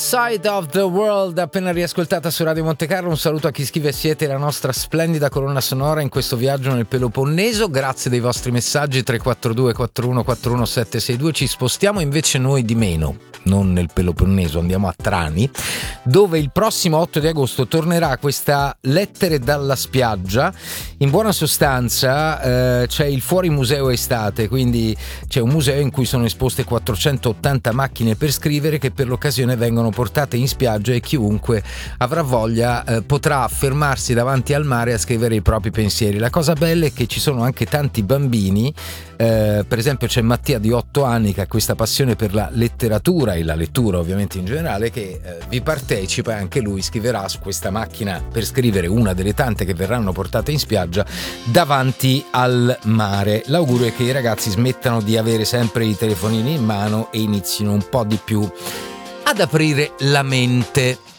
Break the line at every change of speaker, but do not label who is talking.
Side of the World, appena riascoltata su Radio Monte Carlo. Un saluto a chi scrive: siete la nostra splendida colonna sonora in questo viaggio nel Peloponneso. Grazie dei vostri messaggi 342 41 41 762. Ci spostiamo invece noi di meno, non nel Peloponneso, andiamo a Trani, dove il prossimo 8 di agosto tornerà questa Lettere dalla spiaggia. In buona sostanza c'è il Fuori Museo Estate, quindi c'è un museo in cui sono esposte 480 macchine per scrivere che per l'occasione vengono portate in spiaggia e chiunque avrà voglia potrà fermarsi davanti al mare a scrivere i propri pensieri. La cosa bella è che ci sono anche tanti bambini, per esempio c'è Mattia di 8 anni che ha questa passione per la letteratura e la lettura ovviamente in generale, che vi partecipa e anche lui scriverà su questa macchina per scrivere, una delle tante che verranno portate in spiaggia davanti al mare. L'augurio è che i ragazzi smettano di avere sempre i telefonini in mano e inizino un po' di più ad aprire la mente.